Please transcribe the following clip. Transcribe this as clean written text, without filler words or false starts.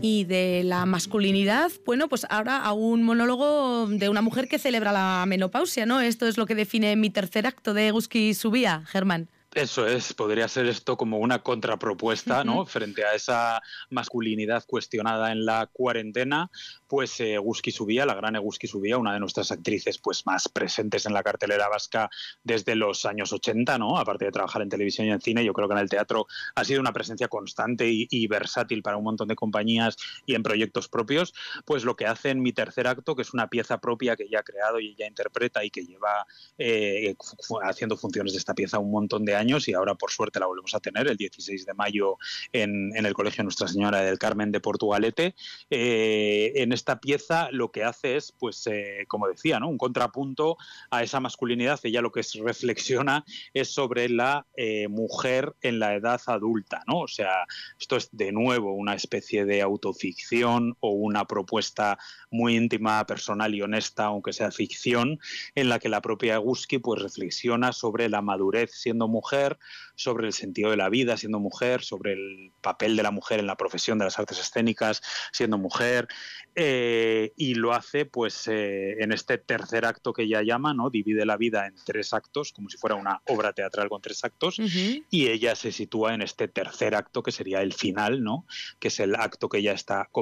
Y de la masculinidad, bueno, pues ahora a un monólogo de una mujer que celebra la menopausia, ¿no? Esto es lo que define Mi tercer acto de Eguski Zubia, Germán. Eso es, podría ser esto como una contrapropuesta, ¿no? Frente a esa masculinidad cuestionada en la cuarentena, pues Eguski Zubia, la gran Eguski Zubia, una de nuestras actrices pues más presentes en la cartelera vasca desde los años 80, ¿no? Aparte de trabajar en televisión y en cine, yo creo que en el teatro ha sido una presencia constante y versátil para un montón de compañías y en proyectos propios, pues lo que hace en Mi tercer acto, que es una pieza propia que ella ha creado y ella interpreta y que lleva haciendo funciones de esta pieza un montón de años, y ahora por suerte la volvemos a tener el 16 de mayo en el Colegio Nuestra Señora del Carmen de Portugalete. En esta pieza lo que hace es, pues, como decía, ¿no? Un contrapunto a esa masculinidad. Ella lo que reflexiona es sobre la mujer en la edad adulta, ¿no? O sea, esto es de nuevo una especie de autoficción o una propuesta muy íntima, personal y honesta, aunque sea ficción, en la que la propia Eguski pues reflexiona sobre la madurez siendo mujer, sobre el sentido de la vida siendo mujer, sobre el papel de la mujer en la profesión de las artes escénicas siendo mujer, y lo hace pues en este tercer acto que ella llama, ¿no? Divide la vida en 3 actos, como si fuera una obra teatral con 3 actos, y ella se sitúa en este tercer acto que sería el final, ¿no? Que es el acto que ella está